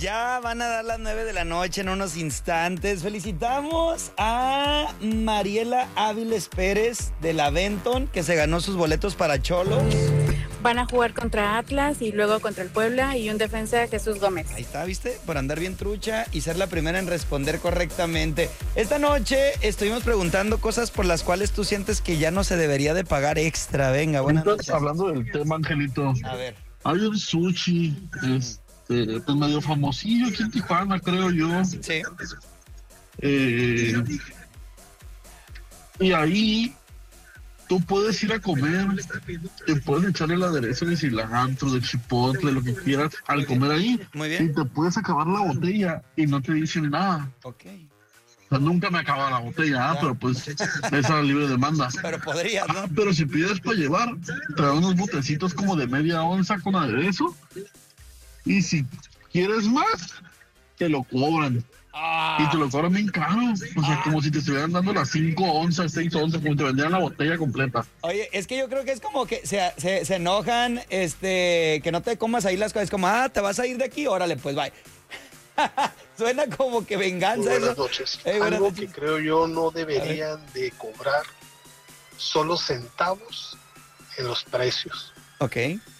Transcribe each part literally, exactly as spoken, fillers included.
Ya van a dar las nueve de la noche en unos instantes. Felicitamos a Mariela Áviles Pérez de la Benton, que se ganó sus boletos para Cholos. Van a jugar contra Atlas y luego contra el Puebla y un defensa, Jesús Gómez. Ahí está, ¿viste? Por andar bien trucha y ser la primera en responder correctamente. Esta noche estuvimos preguntando cosas por las cuales tú sientes que ya no se debería de pagar extra. Venga, buenas Entonces, noches. hablando del tema, Angelito. A ver. Hay un sushi, este, pues medio famosillo aquí en Tijuana, creo yo. Sí. Eh, y ahí tú puedes ir a comer, te puedes echar el aderezo de cilantro, de chipotle, lo que quieras, al comer ahí. Muy bien. Y te puedes acabar la botella y no te dicen nada. Ok. O sea, nunca me acaba la botella, ¿ah? Pero pues esa es libre demanda. Pero podrías, ¿no? Ah, pero si pides para llevar, trae unos botecitos como de media onza con aderezo. Y si quieres más, te lo cobran. Ah. Y te lo cobran bien caro. O sea, como si te estuvieran dando las cinco onzas, seis onzas, como si te vendieran la botella completa. Oye, es que yo creo que es como que se, se, se enojan, este, que no te comas ahí las cosas. Como, ah, ¿te vas a ir de aquí? Órale, pues, bye. Suena como que venganza. Muy buenas eso. noches. Eh, buenas Algo noches. que creo yo no deberían de cobrar solo centavos en los precios. Ok.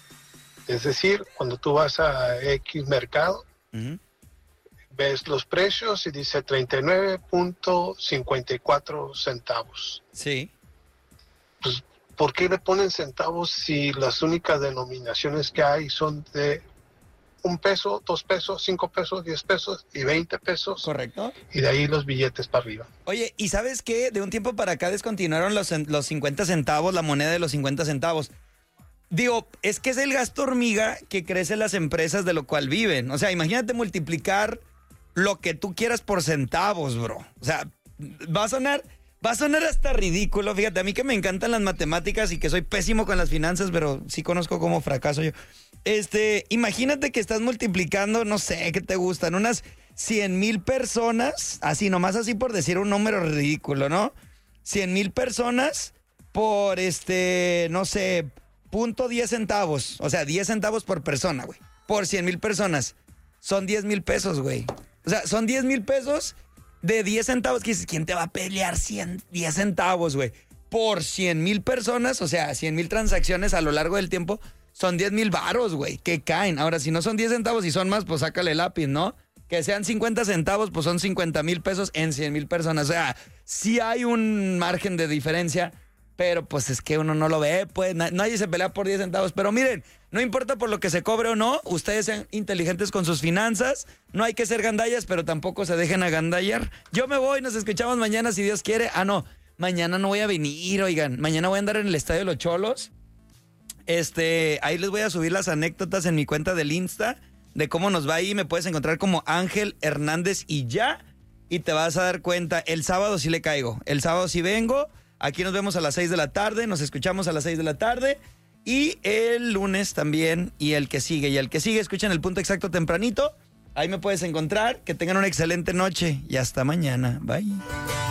Es decir, cuando tú vas a X mercado, Uh-huh. ves los precios y dice treinta y nueve punto cincuenta y cuatro centavos. Sí. Pues, ¿por qué le ponen centavos si las únicas denominaciones que hay son de un peso, dos pesos, cinco pesos, diez pesos y veinte pesos? Correcto. Y de ahí los billetes para arriba. Oye, ¿y sabes qué? De un tiempo para acá descontinuaron los, cen- los cincuenta centavos, la moneda de los cincuenta centavos. Digo, es que es el gasto hormiga que crecen las empresas de lo cual viven. O sea, imagínate multiplicar lo que tú quieras por centavos, bro. O sea, va a sonar, va a sonar hasta ridículo. Fíjate, a mí que me encantan las matemáticas y que soy pésimo con las finanzas, pero sí conozco cómo fracaso yo. Este, imagínate que estás multiplicando, no sé, ¿qué te gustan? Unas cien mil personas, así nomás así por decir un número ridículo, ¿no? cien mil personas por este, no sé, punto diez centavos. O sea, diez centavos por persona, güey. Por cien mil personas. Son diez mil pesos, güey. O sea, son diez mil pesos de diez centavos. Que dices, ¿quién te va a pelear cien, diez centavos, güey? Por cien mil personas, o sea, cien mil transacciones a lo largo del tiempo, son diez mil varos, güey, que caen. Ahora, si no son diez centavos y son más, pues sácale el lápiz, ¿no? Que sean cincuenta centavos, pues son cincuenta mil pesos en cien mil personas. O sea, sí hay un margen de diferencia, pero pues es que uno no lo ve, pues na- nadie se pelea por diez centavos. Pero miren, no importa por lo que se cobre o no, ustedes sean inteligentes con sus finanzas, no hay que ser gandallas, pero tampoco se dejen agandallar. Yo me voy, nos escuchamos mañana si Dios quiere. Ah, no, mañana no voy a venir, oigan, mañana voy a andar en el Estadio de los Cholos. Este, ahí les voy a subir las anécdotas en mi cuenta del Insta de cómo nos va ahí. Me puedes encontrar como Ángel Hernández y ya, y te vas a dar cuenta. El sábado sí le caigo, el sábado sí vengo. Aquí nos vemos a las seis de la tarde, nos escuchamos a las seis de la tarde. Y el lunes también, y el que sigue, y el que sigue, escuchen el punto exacto tempranito. Ahí me puedes encontrar. Que tengan una excelente noche y hasta mañana. Bye.